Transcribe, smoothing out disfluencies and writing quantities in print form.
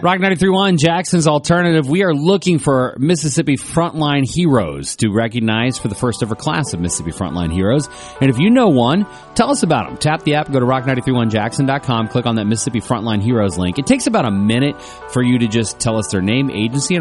Rock 93.1, Jackson's Alternative. We are looking for Mississippi Frontline Heroes to recognize for the first ever class of Mississippi Frontline Heroes. And if you know one, tell us about them. Tap the app, go to rock931jackson.com, click on that Mississippi Frontline Heroes link. It takes about a minute for you to just tell us their name, agency, and